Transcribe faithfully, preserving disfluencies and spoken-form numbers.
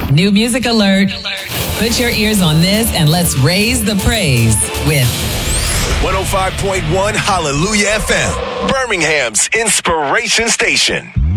New music alert. Put your ears on this and let's raise the praise with one oh five point one Hallelujah F M, Birmingham's inspiration station.